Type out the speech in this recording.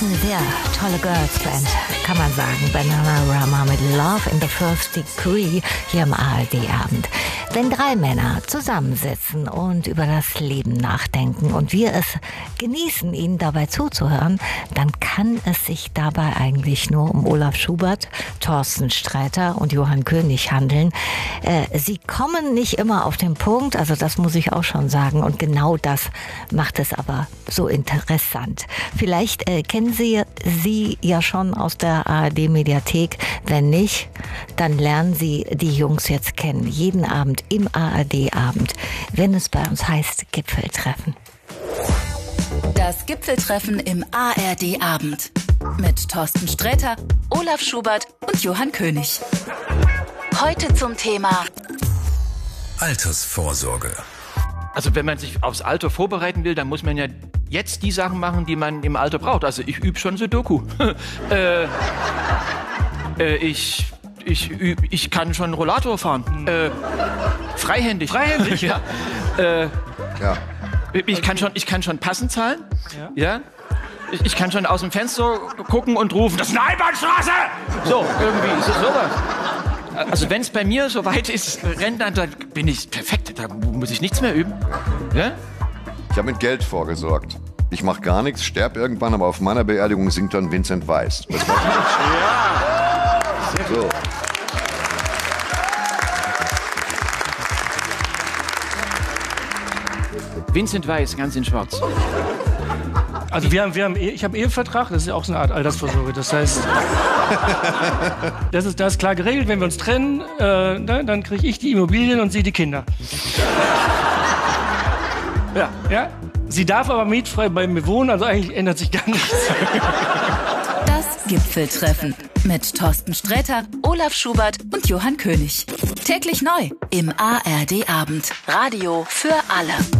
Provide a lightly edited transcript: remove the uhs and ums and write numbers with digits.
Eine sehr tolle Girls-Band, kann man sagen. Bananarama mit Love in the First Degree hier im ARD-Abend. Wenn 3 Männer zusammensitzen und über das Leben nachdenken und wir es genießen, ihnen dabei zuzuhören, dann kann es sich dabei eigentlich nur um Olaf Schubert, Thorsten Sträter und Johann König handeln. Sie kommen nicht immer auf den Punkt, also das muss ich auch schon sagen. Und genau das macht es aber so interessant. Vielleicht kennen Sie ja schon aus der ARD-Mediathek. Wenn nicht, dann lernen Sie die Jungs jetzt kennen. Jeden Abend im ARD-Abend, wenn es bei uns heißt Gipfeltreffen. Das Gipfeltreffen im ARD-Abend mit Thorsten Sträter, Olaf Schubert und Johann König. Heute zum Thema Altersvorsorge. Also wenn man sich aufs Alter vorbereiten will, dann muss man ja jetzt die Sachen machen, die man im Alter braucht. Also ich übe schon Sudoku. Ich kann schon Rollator fahren. Freihändig. Freihändig, ja. Ja. Ich kann schon passend zahlen. Ja. Ich kann schon aus dem Fenster gucken und rufen, das ist eine Einbahnstraße! So, irgendwie, sowas. Also wenn es bei mir so weit ist, Rentner, dann bin ich perfekt. Da muss ich nichts mehr üben. Ja? Ich habe mit Geld vorgesorgt. Ich mache gar nichts, sterbe irgendwann, aber auf meiner Beerdigung singt dann Vincent Weiss. Das war so. Vincent Weiss, ganz in schwarz. Also ich habe einen Ehevertrag, das ist ja auch so eine Art Altersvorsorge. Das heißt, das ist klar geregelt, wenn wir uns trennen, dann kriege ich die Immobilien und sie die Kinder. Ja. Sie darf aber mietfrei bei mir wohnen, also eigentlich ändert sich gar nichts. das Gipfeltreffen mit Thorsten Sträter, Olaf Schubert und Johann König. Täglich neu im ARD-Abend. Radio für alle.